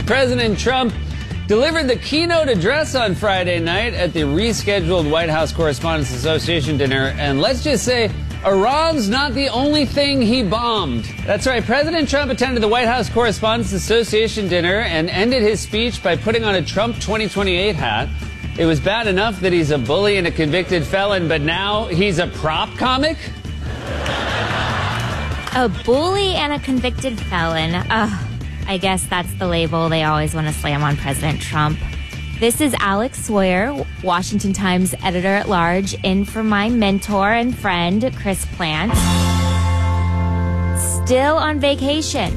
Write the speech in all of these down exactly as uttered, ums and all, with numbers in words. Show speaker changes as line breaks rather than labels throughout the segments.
President Trump delivered the keynote address on Friday night at the rescheduled White House Correspondents Association dinner. And let's just say, Iran's not the only thing he bombed. That's right. President Trump attended the White House Correspondents Association dinner and ended his speech by putting on a Trump twenty twenty-eight hat. It was bad enough that he's a bully and a convicted felon, but now he's a prop comic?
A bully and a convicted felon. Ugh. I guess that's the label they always want to slam on President Trump. This is Alex Sawyer, Washington Times editor-at-large, in for my mentor and friend, Chris Plante. Still on vacation.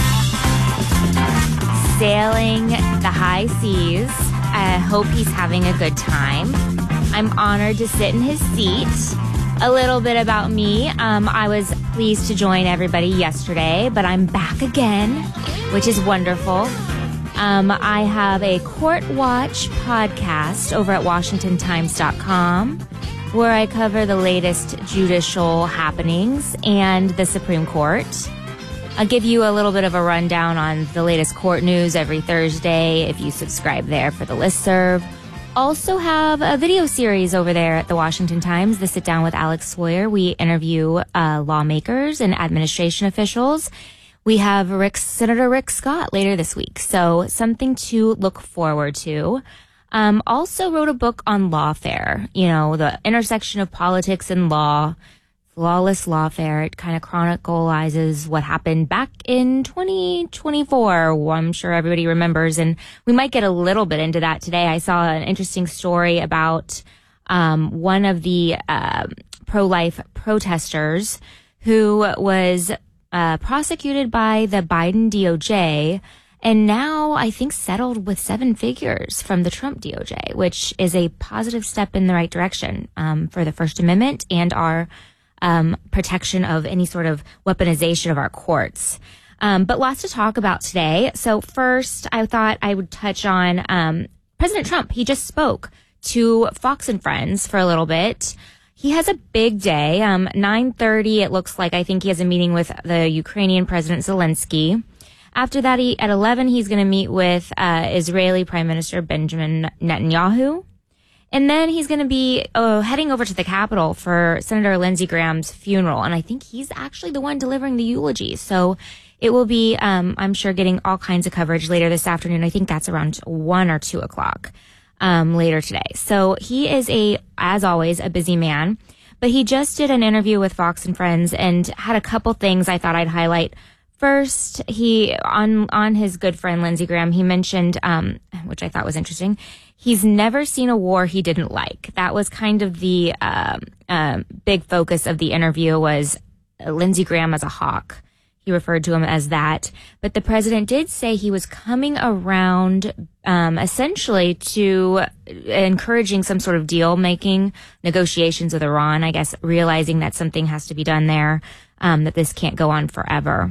Sailing the high seas. I hope he's having a good time. I'm honored to sit in his seat. A little bit about me. Um, I was pleased to join everybody yesterday, but I'm back again, which is wonderful. Um, I have a Court Watch podcast over at Washington Times dot com where I cover the latest judicial happenings and the Supreme Court. I'll give you a little bit of a rundown on the latest court news every Thursday if you subscribe there for the listserv. Also have a video series over there at the Washington Times, the Sit Down with Alex Sawyer. We interview uh, lawmakers and administration officials. We have Rick, Senator Rick Scott later this week, so something to look forward to. Um, also wrote a book on lawfare, you know, the intersection of politics and law, flawless lawfare. It kind of chronicles what happened back in twenty twenty-four. I'm sure everybody remembers, and we might get a little bit into that today. I saw an interesting story about um, one of the uh, pro-life protesters who was uh, prosecuted by the Biden D O J, and now I think settled with seven figures from the Trump D O J, which is a positive step in the right direction um, for the First Amendment and our Um, protection of any sort of weaponization of our courts. Um, but lots to talk about today. So first, I thought I would touch on um, President Trump. He just spoke to Fox and Friends for a little bit. He has a big day. Um, nine thirty, it looks like. I think he has a meeting with the Ukrainian President Zelensky. After that, he, at eleven, he's going to meet with uh, Israeli Prime Minister Benjamin Netanyahu. And then he's going to be uh, heading over to the Capitol for Senator Lindsey Graham's funeral. And I think he's actually the one delivering the eulogy. So it will be, um, I'm sure, getting all kinds of coverage later this afternoon. I think that's around one or two o'clock um, later today. So he is, a, as always, a busy man. But he just did an interview with Fox and Friends and had a couple things I thought I'd highlight. First, he, on, on his good friend Lindsey Graham, he mentioned, um, which I thought was interesting, he's never seen a war he didn't like. That was kind of the um, um, big focus of the interview, was Lindsey Graham as a hawk. He referred to him as that. But the president did say he was coming around um, essentially to encouraging some sort of deal-making negotiations with Iran, I guess, realizing that something has to be done there, um, that this can't go on forever.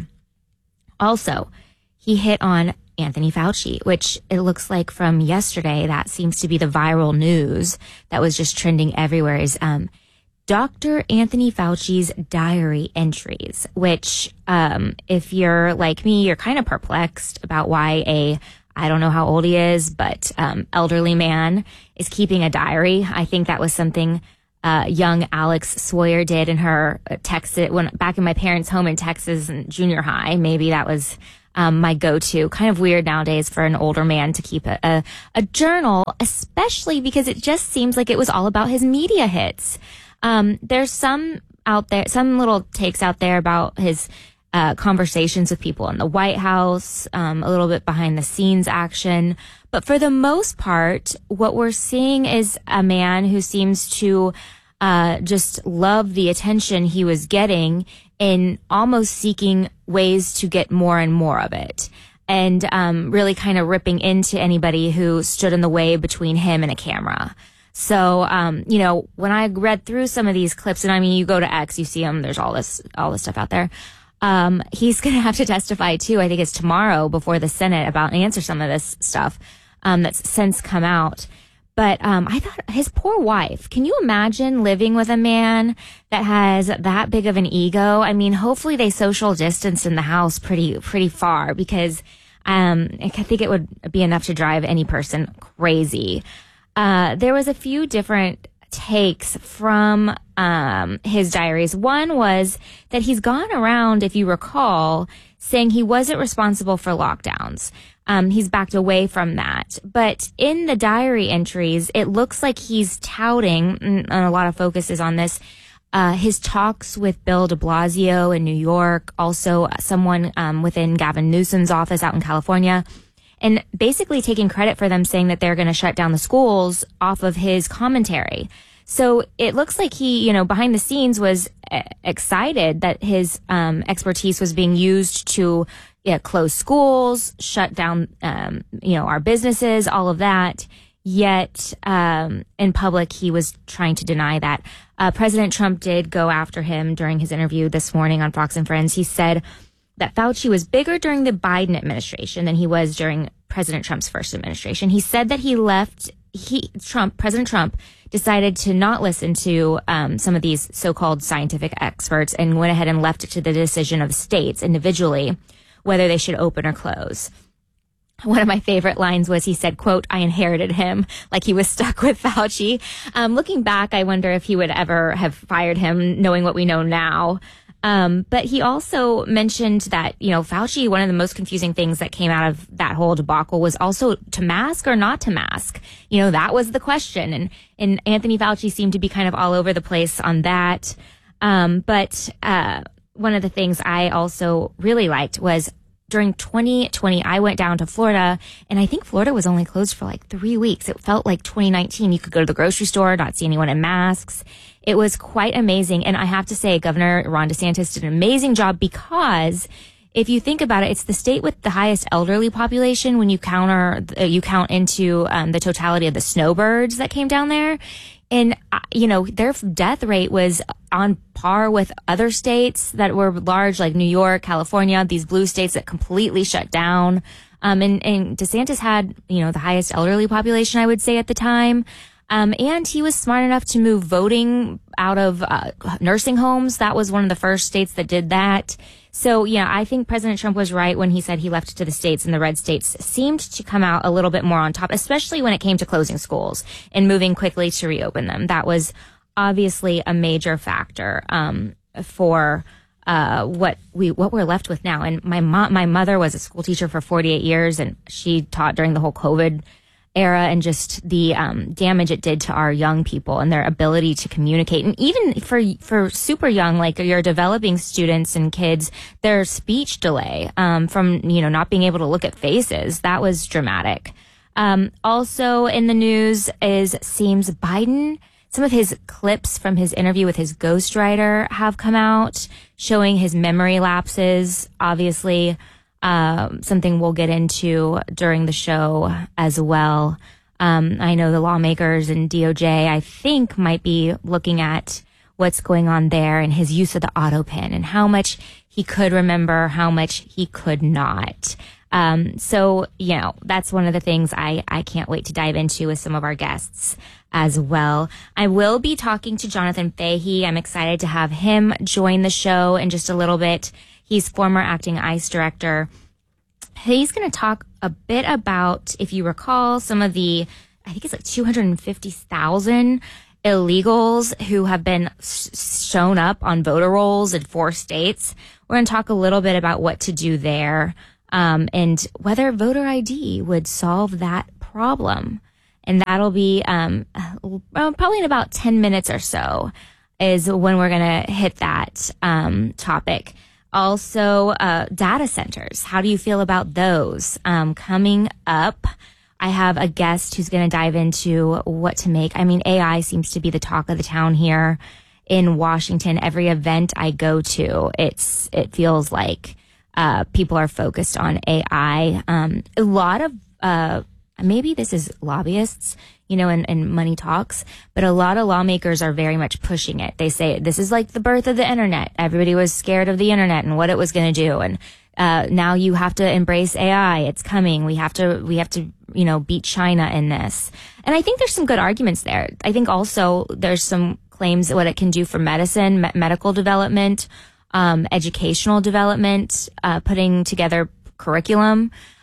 Also, he hit on Anthony Fauci, which it looks like from yesterday, that seems to be the viral news that was just trending everywhere, is um, Doctor Anthony Fauci's diary entries, which um, if you're like me, you're kind of perplexed about why a, I don't know how old he is, but um, elderly man is keeping a diary. I think that was something uh, young Alex Sawyer did in her Texas, when back in my parents' home in Texas in junior high. Maybe that was Um, my go-to. Kind of weird nowadays for an older man to keep a, a, a journal, especially because it just seems like it was all about his media hits. Um, there's some out there, some little takes out there about his uh, conversations with people in the White House, um, a little bit behind the scenes action. But for the most part, what we're seeing is a man who seems to uh, just love the attention he was getting in almost seeking ways to get more and more of it, and um, really kind of ripping into anybody who stood in the way between him and a camera. So, um, you know, when I read through some of these clips, and I mean, you go to X, you see them, there's all this, all this stuff out there. Um, he's going to have to testify too. I think it's tomorrow before the Senate about answer some of this stuff, um, that's since come out. But um, I thought his poor wife, can you imagine living with a man that has that big of an ego? I mean, hopefully they social distance in the house pretty, pretty far, because Um, I think it would be enough to drive any person crazy. Uh, there was a few different takes from um, his diaries. One was that he's gone around, if you recall, saying he wasn't responsible for lockdowns. Um, he's backed away from that. But in the diary entries, it looks like he's touting, and a lot of focus is on this, uh, his talks with Bill de Blasio in New York, also someone um, within Gavin Newsom's office out in California, and basically taking credit for them saying that they're going to shut down the schools off of his commentary. So it looks like he, you know, behind the scenes was uh, excited that his um, expertise was being used to yeah, close schools, shut down, um, you know, our businesses, all of that. Yet um, in public, he was trying to deny that. Uh, President Trump did go after him during his interview this morning on Fox and Friends. He said that Fauci was bigger during the Biden administration than he was during President Trump's first administration. He said that he left, he, Trump, President Trump, decided to not listen to um, some of these so-called scientific experts and went ahead and left it to the decision of states individually whether they should open or close. One of my favorite lines was he said, quote, "I inherited him," like he was stuck with Fauci. Um, looking back, I wonder if he would ever have fired him, knowing what we know now. Um, but he also mentioned that, you know, Fauci, one of the most confusing things that came out of that whole debacle was also to mask or not to mask. You know, that was the question. And, and Anthony Fauci seemed to be kind of all over the place on that. Um, but, uh, one of the things I also really liked was during twenty twenty, I went down to Florida, and I think Florida was only closed for like three weeks. It felt like twenty nineteen. You could go to the grocery store, not see anyone in masks. It was quite amazing. And I have to say, Governor Ron DeSantis did an amazing job because if you think about it, it's the state with the highest elderly population when you counter, uh, you count into um, the totality of the snowbirds that came down there. And, uh, you know, their death rate was on par with other states that were large, like New York, California, these blue states that completely shut down. Um, and, and DeSantis had, you know, the highest elderly population, I would say, at the time. Um, and he was smart enough to move voting out of uh, nursing homes. That was one of the first states that did that. So, yeah, I think President Trump was right when he said he left it to the states, and the red states seemed to come out a little bit more on top, especially when it came to closing schools and moving quickly to reopen them. That was obviously a major factor um, for uh, what we what we're left with now. And my mom, my mother was a school teacher for forty-eight years, and she taught during the whole COVID era, and just the um, damage it did to our young people and their ability to communicate. And even for for super young, like your developing students and kids, their speech delay um, from, you know, not being able to look at faces, that was dramatic. Um, also in the news is seems Biden, some of his clips from his interview with his ghostwriter have come out showing his memory lapses, obviously. Um, something we'll get into during the show as well. Um, I know the lawmakers and D O J, I think, might be looking at what's going on there and his use of the auto pen and how much he could remember, how much he could not. Um, so, you know, that's one of the things I, I can't wait to dive into with some of our guests as well. I will be talking to Jonathan Fahey. I'm excited to have him join the show in just a little bit. He's former acting ICE director. He's going to talk a bit about, if you recall, some of the, I think it's like two hundred fifty thousand illegals who have been shown up on voter rolls in four states. We're going to talk a little bit about what to do there um, and whether voter I D would solve that problem. And that'll be um, probably in about ten minutes or so is when we're going to hit that um, topic. Also, uh, data centers. How do you feel about those? Um, coming up, I have a guest who's going to dive into what to make. I mean, A I seems to be the talk of the town here in Washington. Every event I go to, it's, it feels like, uh, people are focused on A I. Um, a lot of, uh, maybe this is lobbyists, you know, and, and money talks, but a lot of lawmakers are very much pushing it. They say this is like the birth of the internet. Everybody was scared of the internet and what it was going to do. And, uh, now you have to embrace A I. It's coming. We have to, we have to, you know, beat China in this. And I think there's some good arguments there. I think also there's some claims what it can do for medicine, me- medical development, um, educational development, uh, putting together curriculum.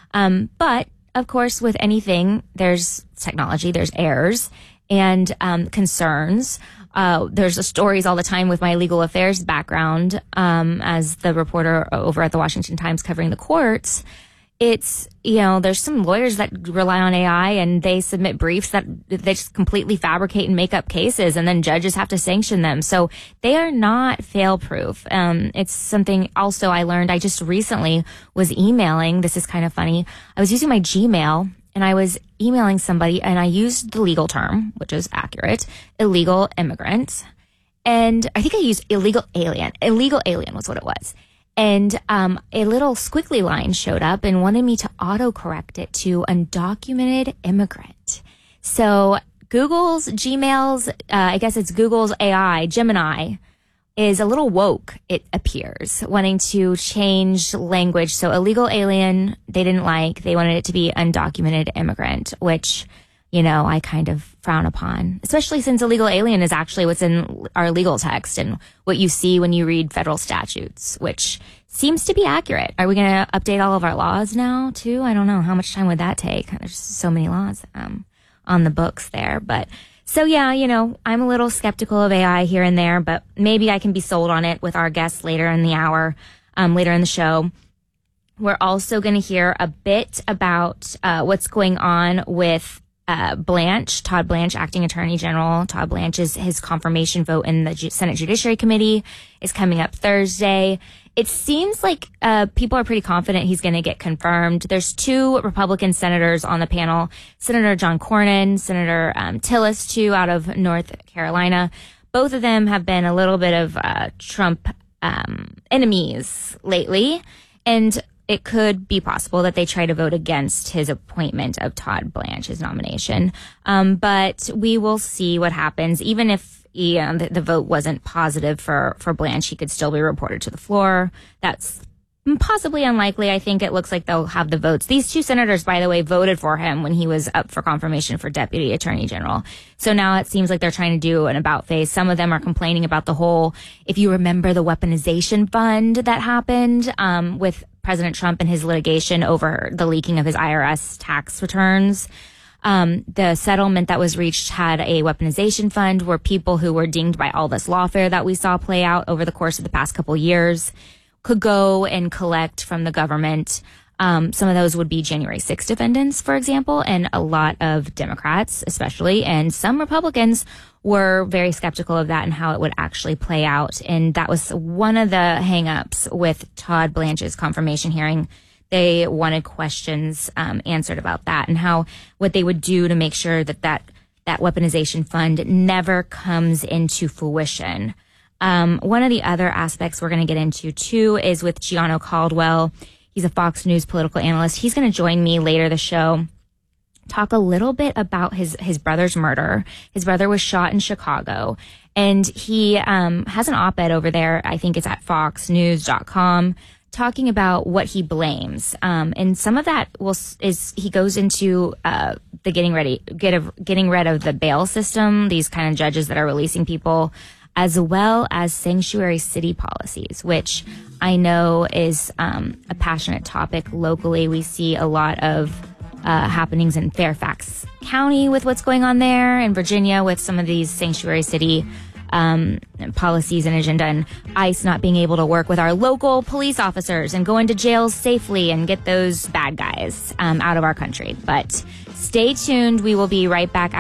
Um, but of course, with anything, there's technology, there's errors and um, concerns. Uh, there's stories all the time with my legal affairs background um, as the reporter over at the Washington Times covering the courts. It's, you know, there's some lawyers that rely on A I and they submit briefs that they just completely fabricate and make up cases, and then judges have to sanction them. So they are not fail-proof. Um, it's something also I learned. I just recently was emailing. This is kind of funny. I was using my Gmail and I was emailing somebody and I used the legal term, which is accurate, illegal immigrant. And I think I used illegal alien. Illegal alien was what it was. And um, a little squiggly line showed up and wanted me to autocorrect it to undocumented immigrant. So Google's Gmail's, uh, I guess it's Google's A I, Gemini, is a little woke, it appears, wanting to change language. So illegal alien, they didn't like. They wanted it to be undocumented immigrant, which, you know, I kind of frown upon, especially since illegal alien is actually what's in our legal text and what you see when you read federal statutes, which seems to be accurate. Are we going to update all of our laws now, too? I don't know. How much time would that take? There's so many laws um, on the books there. But so, yeah, you know, I'm a little skeptical of A I here and there, but maybe I can be sold on it with our guests later in the hour, um, later in the show. We're also going to hear a bit about uh, what's going on with Uh, Blanche, Todd Blanche, acting attorney general. Todd Blanche is his confirmation vote in the Ju- Senate Judiciary Committee is coming up Thursday. It seems like uh, people are pretty confident he's going to get confirmed. There's two Republican senators on the panel, Senator John Cornyn, Senator um, Tillis, too, out of North Carolina. Both of them have been a little bit of uh, Trump um, enemies lately, and it could be possible that they try to vote against his appointment of Todd Blanche, his nomination. Um, but we will see what happens. Even if you know, the, the vote wasn't positive for, for Blanche, he could still be reported to the floor. That's possibly unlikely. I think it looks like they'll have the votes. These two senators, by the way, voted for him when he was up for confirmation for deputy attorney general. So now it seems like they're trying to do an about face. Some of them are complaining about the whole, if you remember the weaponization fund that happened um, with President Trump and his litigation over the leaking of his I R S tax returns. Um, the settlement that was reached had a weaponization fund where people who were dinged by all this lawfare that we saw play out over the course of the past couple years could go and collect from the government. Um, some of those would be January sixth defendants, for example, and a lot of Democrats, especially, and some Republicans were very skeptical of that and how it would actually play out. And that was one of the hangups with Todd Blanche's confirmation hearing. They wanted questions um, answered about that and how what they would do to make sure that that, that weaponization fund never comes into fruition. Um, one of the other aspects we're going to get into, too, is with Gianno Caldwell. He's a Fox News political analyst. He's going to join me later the show, talk a little bit about his, his brother's murder. His brother was shot in Chicago, and he um, has an op-ed over there. I think it's at fox news dot com, talking about what he blames. Um, and some of that will is he goes into uh, the getting ready, get of, getting rid of the bail system, these kind of judges that are releasing people, as well as sanctuary city policies, which I know is um, a passionate topic locally. We see a lot of uh, happenings in Fairfax County with what's going on there, in Virginia with some of these sanctuary city um, policies and agenda, and ICE not being able to work with our local police officers and go into jails safely and get those bad guys um, out of our country. But stay tuned. We will be right back.